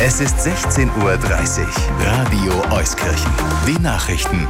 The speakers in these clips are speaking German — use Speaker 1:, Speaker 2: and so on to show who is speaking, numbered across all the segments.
Speaker 1: Es ist 16:30 Uhr. Radio Euskirchen. Die Nachrichten.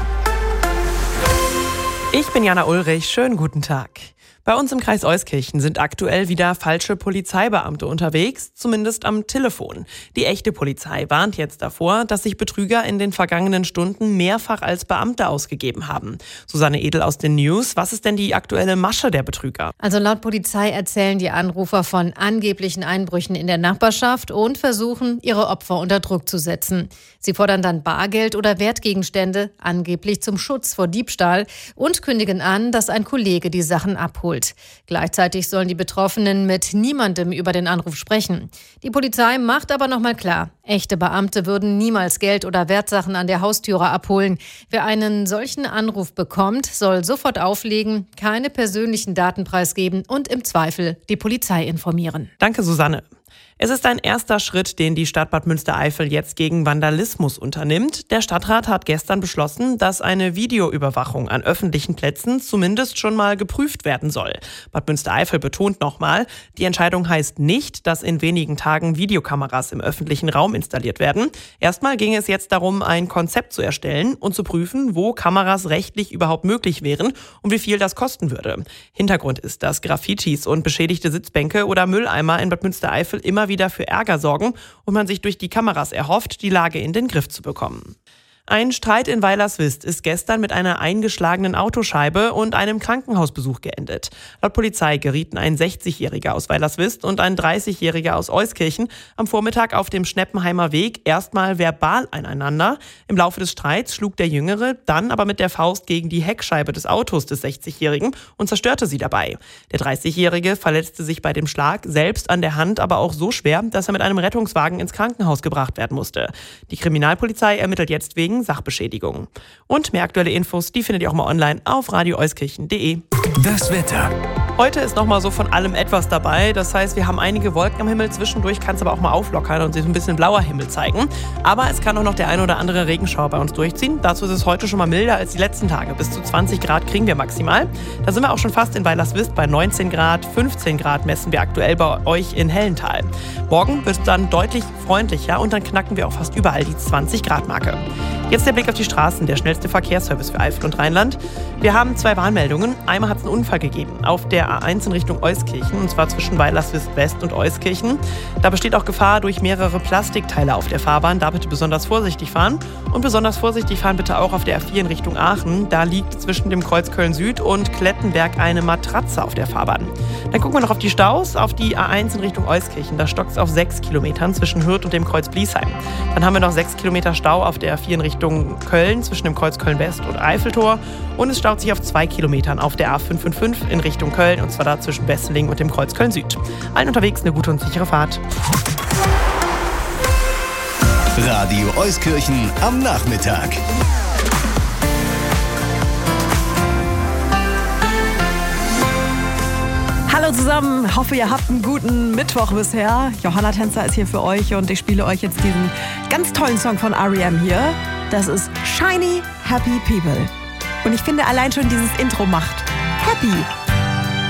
Speaker 2: Ich bin Jana Ulrich. Schönen guten Tag. Bei uns im Kreis Euskirchen sind aktuell wieder falsche Polizeibeamte unterwegs, zumindest am Telefon. Die echte Polizei warnt jetzt davor, dass sich Betrüger in den vergangenen Stunden mehrfach als Beamte ausgegeben haben. Susanne Edel aus den News. Was ist denn die aktuelle Masche der Betrüger?
Speaker 3: Also laut Polizei erzählen die Anrufer von angeblichen Einbrüchen in der Nachbarschaft und versuchen, ihre Opfer unter Druck zu setzen. Sie fordern dann Bargeld oder Wertgegenstände, angeblich zum Schutz vor Diebstahl, und kündigen an, dass ein Kollege die Sachen abholt. Gleichzeitig sollen die Betroffenen mit niemandem über den Anruf sprechen. Die Polizei macht aber nochmal klar, echte Beamte würden niemals Geld oder Wertsachen an der Haustüre abholen. Wer einen solchen Anruf bekommt, soll sofort auflegen, keine persönlichen Daten preisgeben und im Zweifel die Polizei informieren.
Speaker 2: Danke, Susanne. Es ist ein erster Schritt, den die Stadt Bad Münstereifel jetzt gegen Vandalismus unternimmt. Der Stadtrat hat gestern beschlossen, dass eine Videoüberwachung an öffentlichen Plätzen zumindest schon mal geprüft werden soll. Bad Münstereifel betont nochmal, die Entscheidung heißt nicht, dass in wenigen Tagen Videokameras im öffentlichen Raum installiert werden. Erstmal ging es jetzt darum, ein Konzept zu erstellen und zu prüfen, wo Kameras rechtlich überhaupt möglich wären und wie viel das kosten würde. Hintergrund ist, dass Graffitis und beschädigte Sitzbänke oder Mülleimer in Bad Münstereifel immer wieder für Ärger sorgen und man sich durch die Kameras erhofft, die Lage in den Griff zu bekommen. Ein Streit in Weilerswist ist gestern mit einer eingeschlagenen Autoscheibe und einem Krankenhausbesuch geendet. Laut Polizei gerieten ein 60-Jähriger aus Weilerswist und ein 30-Jähriger aus Euskirchen am Vormittag auf dem Schneppenheimer Weg erstmal verbal aneinander. Im Laufe des Streits schlug der Jüngere dann aber mit der Faust gegen die Heckscheibe des Autos des 60-Jährigen und zerstörte sie dabei. Der 30-Jährige verletzte sich bei dem Schlag selbst an der Hand aber auch so schwer, dass er mit einem Rettungswagen ins Krankenhaus gebracht werden musste. Die Kriminalpolizei ermittelt jetzt wegen Sachbeschädigung. Und mehr aktuelle Infos, die findet ihr auch mal online auf radioeuskirchen.de.
Speaker 1: Das Wetter.
Speaker 2: Heute ist noch mal so von allem etwas dabei. Das heißt, wir haben einige Wolken am Himmel. Zwischendurch kann es aber auch mal auflockern und sich ein bisschen blauer Himmel zeigen. Aber es kann auch noch der ein oder andere Regenschauer bei uns durchziehen. Dazu ist es heute schon mal milder als die letzten Tage. Bis zu 20 Grad kriegen wir maximal. Da sind wir auch schon fast in Weilerswist bei 19 Grad. 15 Grad messen wir aktuell bei euch in Hellental. Morgen wird es dann deutlich freundlicher und dann knacken wir auch fast überall die 20-Grad-Marke. Jetzt der Blick auf die Straßen, der schnellste Verkehrsservice für Eifel und Rheinland. Wir haben 2 Warnmeldungen. Einmal hat es einen Unfall gegeben auf der A1 in Richtung Euskirchen, und zwar zwischen Weilerswist West und Euskirchen. Da besteht auch Gefahr durch mehrere Plastikteile auf der Fahrbahn. Da bitte besonders vorsichtig fahren. Und besonders vorsichtig fahren bitte auch auf der A4 in Richtung Aachen. Da liegt zwischen dem Kreuz Köln-Süd und Klettenberg eine Matratze auf der Fahrbahn. Dann gucken wir noch auf die Staus. Auf die A1 in Richtung Euskirchen. Da stockt es auf 6 Kilometern zwischen Hürth und dem Kreuz Bliesheim. Dann haben wir noch 6 Kilometer Stau auf der A4 in Richtung Köln zwischen dem Kreuz Köln-West und Eiffeltor. Und es staut sich auf 2 Kilometern auf der A555 in Richtung Köln, und zwar da zwischen Wesseling und dem Kreuz Köln-Süd. Allen unterwegs eine gute und sichere Fahrt.
Speaker 1: Radio Euskirchen am Nachmittag.
Speaker 4: Hallo zusammen, hoffe ihr habt einen guten Mittwoch bisher. Johanna Tänzer ist hier für euch und ich spiele euch jetzt diesen ganz tollen Song von R.E.M. hier. Das ist Shiny Happy People. Und ich finde, allein schon dieses Intro macht happy.